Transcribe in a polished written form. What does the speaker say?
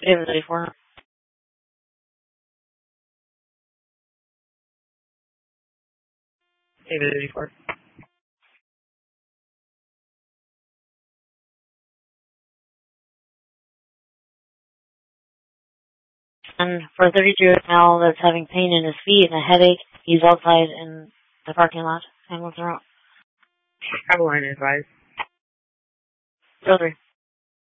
David 34. David 34. And for 32-year-old Al that's having pain in his feet and a headache, he's outside in the parking lot and looking around. Chicago line advised. 03.